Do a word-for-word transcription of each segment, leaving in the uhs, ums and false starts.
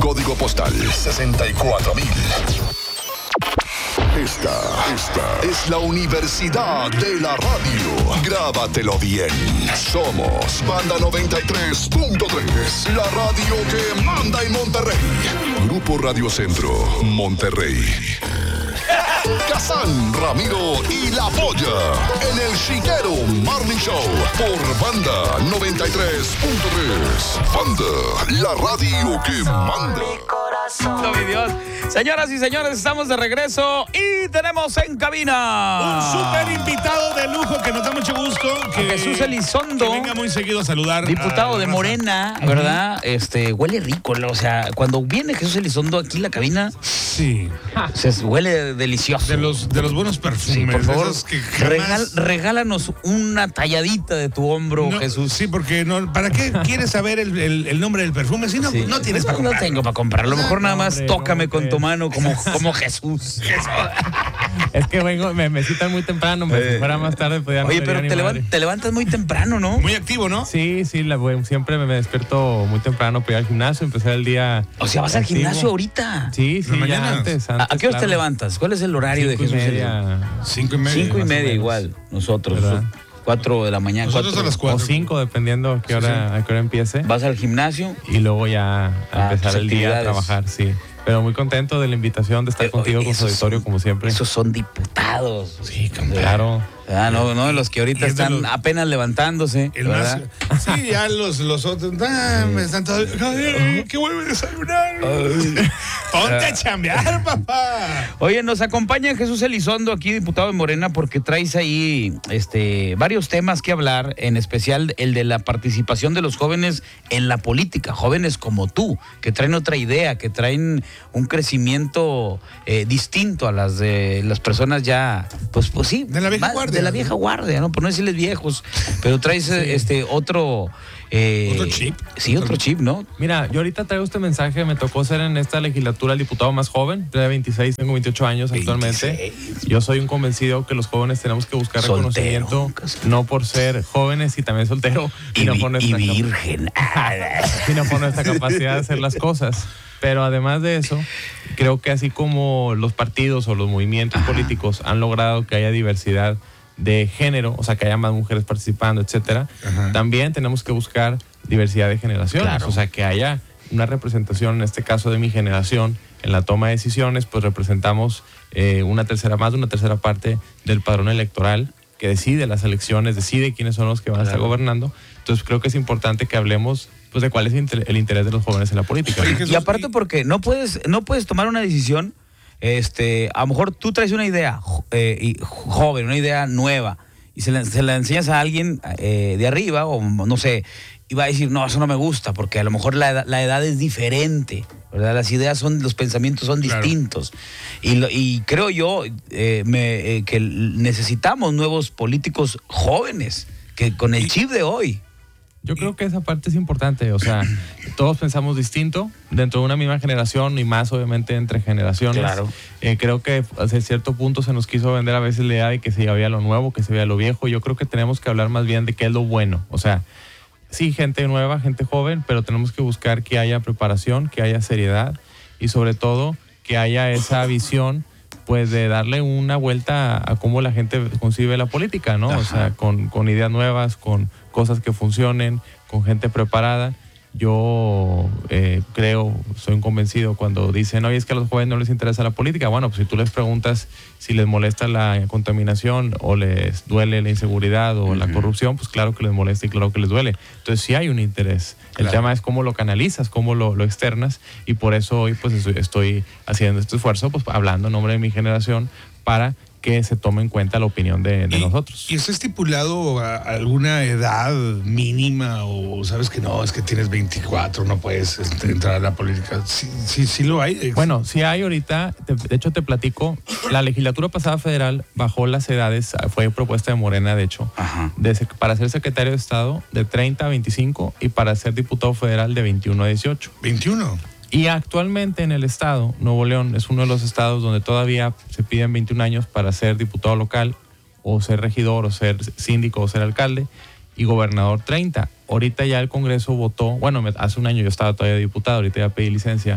Código postal sesenta y cuatro mil. Esta, esta es la Universidad de la Radio. Grábatelo bien. Somos Banda noventa y tres punto tres, la radio que manda en Monterrey. Grupo Radio Centro, Monterrey. Kazán, Ramiro y La Polla en el Chiquero Morning Show por Banda noventa y tres punto tres. Banda, la radio que manda. Mi Dios. Señoras y señores, estamos de regreso y tenemos en cabina un súper invitado de lujo que nos da mucho gusto. Que Jesús Elizondo. Que venga muy seguido a saludar. Diputado a de raza. Morena, ¿verdad? Uh-huh. Este, huele rico, o sea, cuando viene Jesús Elizondo aquí a la cabina, sí. Se huele delicioso. De los, de los buenos perfumes. Sí, por favor, que jamás... regal, regálanos una talladita de tu hombro, no, Jesús. Sí, porque no, ¿para qué quieres saber el, el, el nombre del perfume? Si no, sí. no tienes para comprar. No tengo para comprar. A lo mejor nada más hombre, tócame no, con hombre. tu mano como, como Jesús. Es que vengo, me, me citan muy temprano, me Eh. si fuera más tarde podía no Oye, sería pero ni te, madre. levan, te levantas muy temprano, ¿no? Muy activo, ¿no? Sí, sí, la, güey, siempre me, me despierto muy temprano para ir al gimnasio, empezar el día. O sea, vas al activo. gimnasio ahorita. Sí, sí, ¿En la ya mañana? antes, ¿A, antes. a qué hora te claro. levantas? ¿Cuál es el horario Cinco de y Jesús? media. Cinco y media. Cinco y más o media menos. igual, nosotros. ¿Verdad? Cuatro de la mañana. Nosotros cuatro. a las cuatro. O cinco, dependiendo a qué hora, Sí, a qué hora empiece. Vas al gimnasio. Y luego ya a Ah, empezar tus el día a actividades. trabajar, sí. Pero muy contento de la invitación de estar Eh, contigo oye, con su esos auditorio, son- como siempre. Esos son diputados. Sí, compadre. Claro. Ah, no, no, los que ahorita Y es de están los- apenas levantándose. El más, ¿verdad? sí, ya los, los otros. Ah, me están todos. Ay, que vuelve a desayunar. Ponte a chambear, papá. Oye, nos acompaña Jesús Elizondo, aquí diputado de Morena, porque traes ahí este, varios temas que hablar, en especial el de la participación de los jóvenes en la política, jóvenes como tú, que traen otra idea, que traen un crecimiento eh, distinto a las de las personas ya, pues, pues sí, De la vieja más- guardia. de la vieja guardia, ¿no? Por no decirles viejos, pero traes eh, este otro... eh, Otro chip. Sí, otro chip, ¿no? Mira, yo ahorita traigo este mensaje, me tocó ser en esta legislatura el diputado más joven, de veintiséis, tengo veintiocho años actualmente. veintiséis. Yo soy un convencido que los jóvenes tenemos que buscar Soltero, reconocimiento, casado. no por ser jóvenes y también soltero, Y, sino vi- por y nuestra, cap- virgen. sino por nuestra capacidad de hacer las cosas. Pero además de eso, creo que así como los partidos o los movimientos políticos han logrado que haya diversidad de género, o sea, que haya más mujeres participando, etcétera, Ajá. también tenemos que buscar diversidad de generaciones, Claro. o sea, que haya una representación, en este caso de mi generación, en la toma de decisiones, pues representamos eh, una tercera, más de una tercera parte del padrón electoral que decide las elecciones, decide quiénes son los que van a estar Claro. gobernando. Entonces creo que es importante que hablemos pues de cuál es el interés de los jóvenes en la política. Oye, ¿no? Jesús, Y aparte porque no puedes, no puedes tomar una decisión, este, a lo mejor tú traes una idea jo- eh, y joven, una idea nueva, y se la, se la enseñas a alguien eh, de arriba, o no sé, y va a decir, no, eso no me gusta, porque a lo mejor la edad, la edad es diferente, ¿verdad? Las ideas son, los pensamientos son Claro. distintos. Y, lo- y creo yo eh, me- eh, que necesitamos nuevos políticos jóvenes, que con el chip de hoy. Yo creo que esa parte es importante, o sea, todos pensamos distinto dentro de una misma generación y más obviamente entre generaciones. Claro. Eh, creo que hasta cierto punto se nos quiso vender a veces la idea de que se había lo nuevo, que se veía lo viejo. Yo creo que tenemos que hablar más bien de qué es lo bueno. O sea, sí, gente nueva, gente joven, pero tenemos que buscar que haya preparación, que haya seriedad y sobre todo que haya esa visión pues de darle una vuelta a, a cómo la gente concibe la política, ¿no? Ajá. O sea, con, con ideas nuevas, con cosas que funcionen, con gente preparada. Yo eh, creo, soy un convencido cuando dicen, oye, es que a los jóvenes no les interesa la política. Bueno, pues si tú les preguntas si les molesta la contaminación o les duele la inseguridad o la corrupción, pues claro que les molesta y claro que les duele. Entonces sí hay un interés. El Claro. tema es cómo lo canalizas, cómo lo, lo externas, y por eso hoy pues estoy, estoy haciendo este esfuerzo, pues hablando en nombre de mi generación para que se tome en cuenta la opinión de, de ¿Y- nosotros. ¿Y está estipulado a alguna edad mínima o sabes que no, es que tienes veinticuatro, no puedes este, entrar a la política? Sí, sí, sí lo hay. Bueno, sí hay ahorita, te- de hecho te platico, la legislatura pasada federal bajó las edades, fue propuesta de Morena de hecho, Ajá. de sec- para ser secretario de Estado de treinta a veinticinco y para ser diputado federal de veintiuno a dieciocho. veintiuno. Y actualmente en el estado, Nuevo León es uno de los estados donde todavía se piden veintiún años para ser diputado local o ser regidor o ser síndico o ser alcalde, y gobernador treinta. Ahorita ya el Congreso votó, bueno, me- hace un año yo estaba todavía diputado, ahorita ya pedí licencia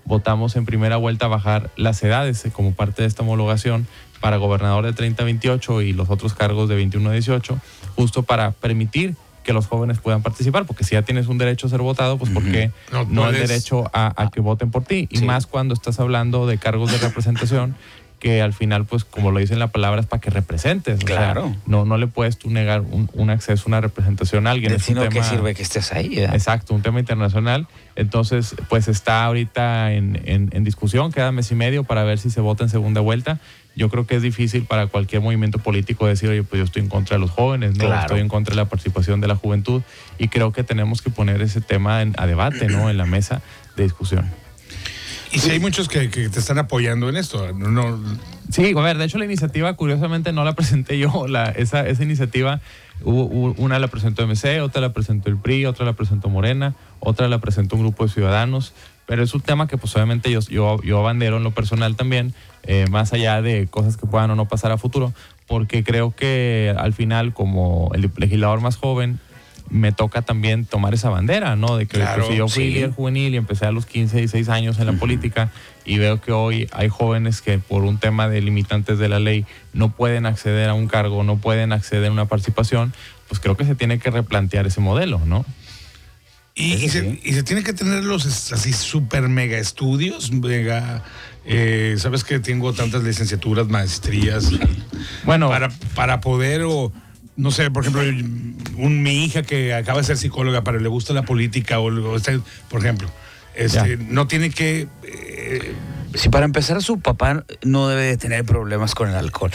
votamos en primera vuelta bajar las edades eh, como parte de esta homologación para gobernador de treinta a veintiocho y los otros cargos de veintiuno a dieciocho, justo para permitir que los jóvenes puedan participar, porque si ya tienes un derecho a ser votado, pues ¿por qué No no, puedes- el derecho a, a que voten por ti? Y Sí. más cuando estás hablando de cargos de representación, que al final, pues como lo dicen la palabra, es para que representes. O Claro. sea, no, no le puedes tú negar un, un acceso, una representación a alguien. Es un Sino que tema- sirve que estés ahí. ¿verdad? Exacto, un tema internacional. Entonces, pues está ahorita en, en, en discusión, queda mes y medio para ver si se vota en segunda vuelta. Yo creo que es difícil para cualquier movimiento político decir, oye, pues yo estoy en contra de los jóvenes, ¿no? Claro. Estoy en contra de la participación de la juventud, y creo que tenemos que poner ese tema en- a debate, ¿no? En la mesa de discusión. Y si hay muchos que, que te están apoyando en esto. No, no- Sí, a ver, de hecho la iniciativa curiosamente no la presenté yo, la, esa, esa iniciativa, hubo- hubo- una la presentó M C, otra la presentó el P R I, otra la presentó Morena, otra la presentó un grupo de ciudadanos, pero es un tema que pues obviamente yo, yo, yo abandero en lo personal también, eh, más allá de cosas que puedan o no pasar a futuro, porque creo que al final como el legislador más joven, me toca también tomar esa bandera, ¿no? De que Claro, pues, si yo fui sí. líder juvenil y empecé a los quince, dieciséis años en la política y veo que hoy hay jóvenes que por un tema de limitantes de la ley no pueden acceder a un cargo, no pueden acceder a una participación, pues creo que se tiene que replantear ese modelo, ¿no? Y, y, Eso se, sí. y se tiene que tener los es- así super mega estudios, mega, eh, sabes que tengo tantas licenciaturas, maestrías, Bueno, para, para poder o, no sé, por ejemplo, un, mi hija que acaba de ser psicóloga, pero le gusta la política, o, o este, por ejemplo, este, no tiene que... eh, Si para empezar su papá no debe de tener problemas con el alcohol.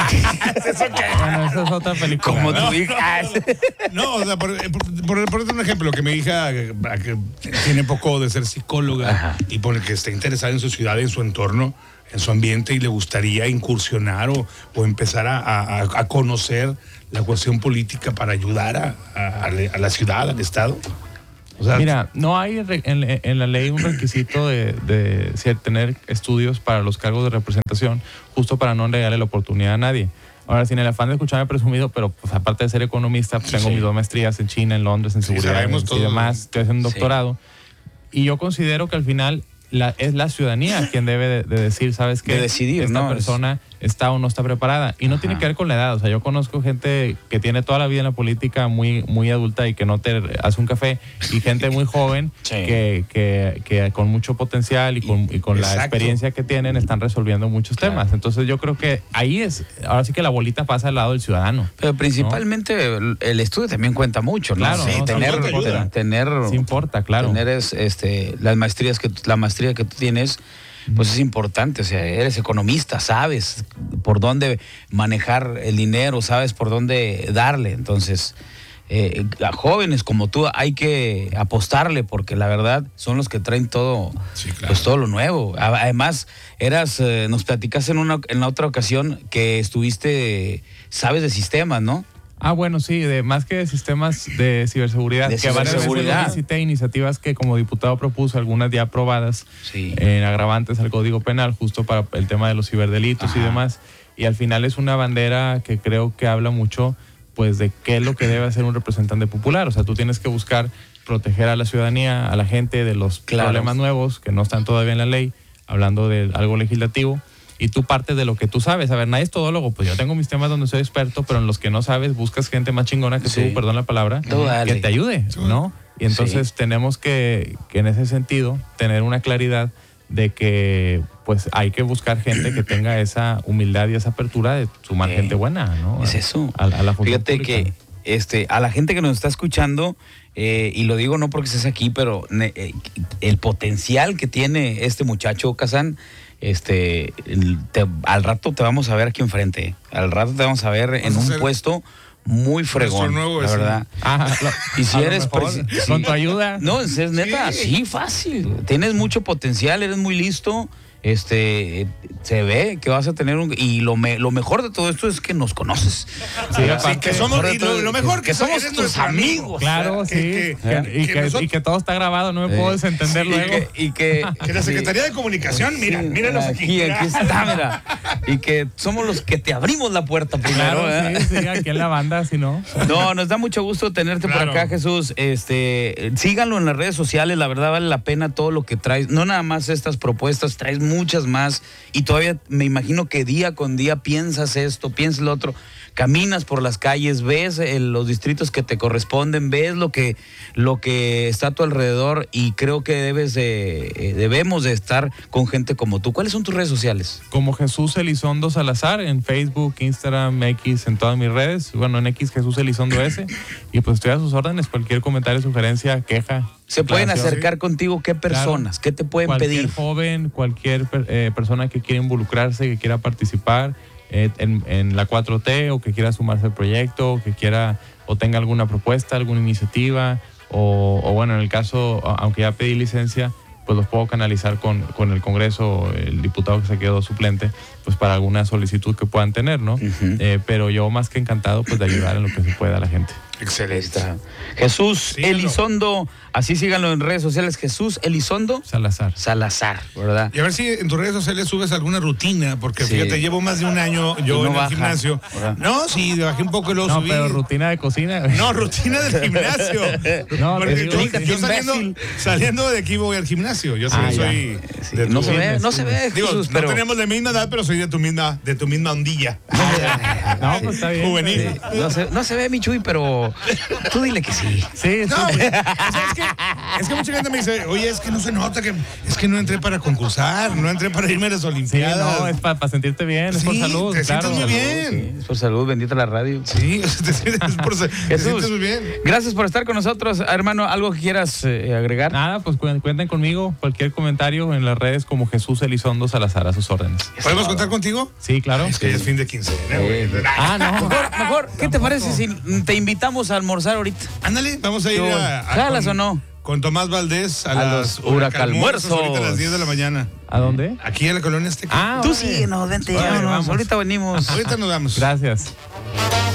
bueno, esa es otra película. Como ¿no? tu hija. no, o sea, por, por, por, por un ejemplo, que mi hija eh, que tiene poco de ser psicóloga Ajá. y por el que está interesada en su ciudad, en su entorno, en su ambiente, y le gustaría incursionar o, o empezar a, a, a conocer la cuestión política para ayudar a, a, a la ciudad, al Estado. O sea, Mira, no hay re- en, en la ley un requisito de, de ser- tener estudios para los cargos de representación, justo para no negarle la oportunidad a nadie. Ahora, sin el afán de escucharme presumido, pero pues aparte de ser economista, pues, tengo Sí. mis dos maestrías en China, en Londres, en Sí, seguridad sabemos y todo. demás. Estoy haciendo un Sí. doctorado. Y yo considero que al final la, es la ciudadanía quien debe de, de decir, ¿sabes qué? De decidir, Esta ¿no? persona está o no está preparada. Y no Ajá. tiene que ver con la edad. O sea, yo conozco gente que tiene toda la vida en la política muy, muy adulta y que no te hace un café, y gente muy joven Sí. que, que, que con mucho potencial y con, y con la Exacto. experiencia que tienen están resolviendo muchos Claro. temas. Entonces yo creo que ahí es, ahora sí que la bolita pasa al lado del ciudadano. Pero principalmente el, el estudio también cuenta mucho, ¿no? Claro, Sí, no, tener, tampoco te ayuda. te- tener, Sí importa, claro. tener es, este, las maestrías que tú- la maestría que tú tienes, pues es importante. O sea, eres economista, sabes por dónde manejar el dinero, sabes por dónde darle. Entonces, eh, a jóvenes como tú hay que apostarle, porque la verdad son los que traen todo, Sí, claro. pues todo lo nuevo. A- Además, eras, eh, nos platicaste en una, en la otra ocasión que estuviste, sabes de sistemas, ¿no? Ah, bueno, sí, de, más que de sistemas de ciberseguridad, De que varias veces ciberseguridad. yo visité iniciativas que como diputado propuso, algunas ya aprobadas, Sí. en agravantes al Código Penal, justo para el tema de los ciberdelitos y Ajá. demás. Y al final es una bandera que creo que habla mucho, pues, de qué es lo que debe hacer un representante popular. O sea, tú tienes que buscar proteger a la ciudadanía, a la gente de los Claro. problemas nuevos que no están todavía en la ley, hablando de algo legislativo. Y tú partes de lo que tú sabes. A ver, nadie es todólogo. Pues yo tengo mis temas donde soy experto, pero en los que no sabes, buscas gente más chingona que Sí. tú, perdón la palabra, Tú dale. que te ayude, ¿no? Y entonces Sí. tenemos que, que en ese sentido tener una claridad de que pues hay que buscar gente que tenga esa humildad y esa apertura de sumar Sí. gente buena, ¿no? Es eso. A, a la función Fíjate pública. que este, a la gente que nos está escuchando, eh, y lo digo no porque estés aquí, pero ne- eh, el potencial que tiene este muchacho, Kazan, este, el- te- al rato te vamos a ver aquí enfrente. Al rato te vamos a ver en a un ser puesto muy fregón, nuevo la vecino. verdad. Ajá, lo- Y si a lo eres mejor, presi- con sí. tu ayuda. No, es es neta, sí. fácil. Tienes mucho potencial, eres muy listo. Este, Se ve que vas a tener un... Y lo, me, lo mejor de todo esto es que nos conoces. Sí, sí, que somos, y lo, lo mejor que, que somos eres tus amigos. Amigo. Claro, Que- sí. que- Que- y, que que, nosotros- y que todo está grabado, no me Eh, puedo desentender sí, luego. Y que, y que, Que la sí. Secretaría de Comunicación, mira, Sí, míranos aquí. Aquí, aquí está, mira. Y que somos los que te abrimos la puerta primero. Claro, ¿eh? sí, sí, aquí en la banda, si no. No, nos da mucho gusto tenerte Claro. por acá, Jesús. Este, síganlo en las redes sociales, la verdad vale la pena todo lo que traes. No nada más estas propuestas, traes muchas más. Y todavía me imagino que día con día piensas esto, piensas lo otro. Caminas por las calles, ves eh, los distritos que te corresponden, ves lo que, lo que está a tu alrededor y creo que debes de, eh, debemos de estar con gente como tú. ¿Cuáles son tus redes sociales? Como Jesús Elizondo Salazar en Facebook, Instagram, X, en todas mis redes. Bueno, en X Jesús Elizondo S. Y pues estoy a sus órdenes. Cualquier comentario, sugerencia, queja. ¿Se pueden aclaración. acercar contigo qué personas? Claro. ¿Qué te pueden Cualquier pedir? joven, cualquier eh, persona que quiera involucrarse, que quiera participar eh, en, en la cuatro T o que quiera sumarse al proyecto, o que quiera o tenga alguna propuesta, alguna iniciativa o, o bueno, en el caso, aunque ya pedí licencia, pues los puedo canalizar con, con el Congreso, el diputado que se quedó suplente, pues para alguna solicitud que puedan tener, ¿no? Ujú. Eh, pero yo más que encantado pues de ayudar en lo que se pueda a la gente. Ahí Excelente. está. Jesús Síganlo. Elizondo, así síganlo en redes sociales, Jesús Elizondo Salazar. Salazar, ¿verdad? Y a ver si en tus redes sociales subes alguna rutina, porque Sí. fíjate, llevo más de un año yo Y no en el baja, gimnasio. ¿verdad? No, sí, bajé un poco y luego No, subí. pero rutina de cocina. No, rutina del gimnasio. No, Porque le digo, yo, sí. yo saliendo, saliendo de aquí voy al gimnasio. Yo Ah, soy, ya. soy Sí, de no tu- se ve, no se ve, Digo, Jesús, no pero tenemos la misma edad, pero soy de tu misma, de tu misma ondilla. No, pues está bien. Juvenil. sí, no, se, no se ve, mi Chuy, pero tú dile que sí. Sí, sí. No, güey, o sea, es, que, es que mucha gente me dice, oye, es que no se nota, que es que no entré para concursar, no entré para irme a las Sí, Olimpiadas. no, es para sentirte bien, es por Sí, salud. te claro. sientes muy bien. Sí, es por salud, bendita la radio. Sí, o sea, te sientes, por, te Jesús, sientes muy bien. gracias por estar con nosotros, hermano. ¿Algo que quieras eh, agregar? Nada, pues cu- cuenten conmigo. Cualquier comentario en las redes como Jesús Elizondo Salazar, a sus órdenes. ¿Podemos contar contigo? Sí, claro. Es que ya es fin de quincena, güey. Ah, no. Mejor, mejor, ¿qué te parece si te invitamos a almorzar ahorita? Ándale, vamos a ir ¿Qué a, a- ¿Jalas con, o no? con Tomás Valdés a, A las los huracalmuerzos. ahorita a las diez de la mañana. ¿A dónde? Aquí en la colonia Azteca. Ah, Tú órale. síguenos, vente, Órale, vámonos. vamos. Ahorita venimos. Ahorita nos vamos. Gracias.